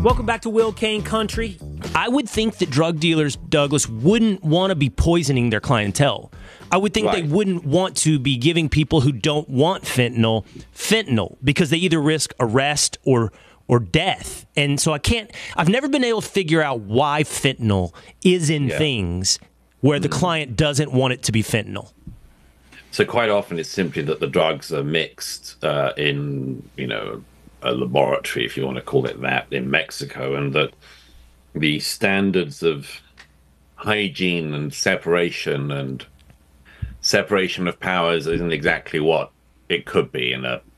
Welcome back to Will Kane Country. I would think that drug dealers, Douglas, wouldn't want to be poisoning their clientele. I would think they wouldn't want to be giving people who don't want fentanyl because they either risk arrest or death. And so I've never been able to figure out why fentanyl is in things where the client doesn't want it to be fentanyl. So quite often it's simply that the drugs are mixed in, a laboratory, if you want to call it that, in Mexico, and that the standards of hygiene and separation of powers isn't exactly what it could be in a